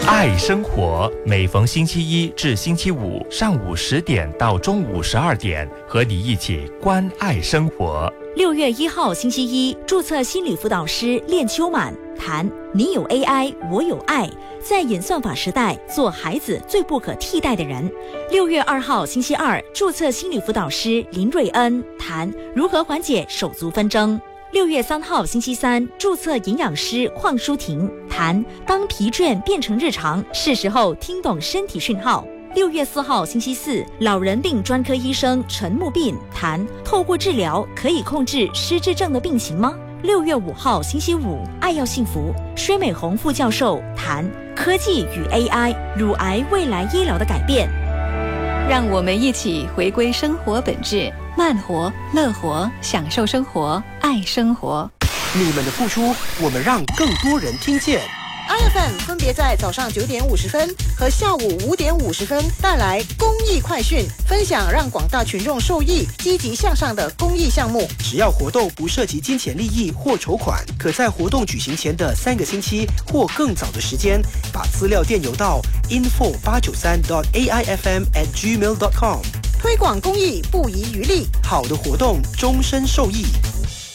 爱生活，每逢星期一至星期五上午10点到中午12点，和你一起关爱生活。 6月1号星期一，注册心理辅导师练秋满谈你有 AI， 我有爱，在演算法时代，做孩子最不可替代的人。6月2号星期二，注册心理辅导师林瑞恩谈如何缓解手足纷争。6月3号星期三，注册营养师邝淑婷谈当疲倦变成日常，是时候听懂身体讯号。6月4号星期四，老人病专科医生陈木斌谈透过治疗可以控制失智症的病情吗？6月5号星期五，爱要幸福，薛美红副教授谈科技与 AI 乳癌未来医疗的改变。 让我们一起回归生活本质，慢活、乐活，享受生活，爱生活。 你们的付出，我们让更多人听见。 iFM 分别在早上9点50分和下午5点50分带来公益快讯，分享让广大群众受益、积极向上的公益项目。 只要活动不涉及金钱利益或筹款，可在活动举行前的3个星期或更早的时间，把资料电邮到 info893.aifm@gmail.com。 推广公益不遗余力， 好的活动终身受益。